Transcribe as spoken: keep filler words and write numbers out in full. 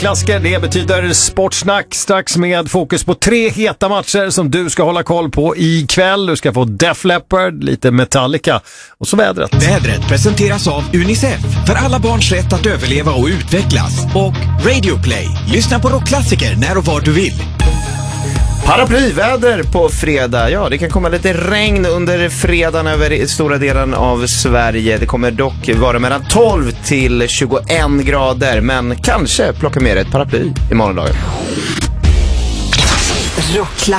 Klassiker, det betyder sportsnack strax med fokus på tre heta matcher som du ska hålla koll på ikväll. Du ska få Def Leppard, lite Metallica och så vädret. Vädret presenteras av UNICEF för alla barns rätt att överleva och utvecklas. Och Radio Play. Lyssna på rockklassiker när och var du vill. Paraplyväder på fredag. Ja, det kan komma lite regn under fredagen över stora delen av Sverige. Det kommer dock vara mellan tolv till tjugoen grader. Men kanske plocka med ett paraply i morgondagen. Rockklassiker.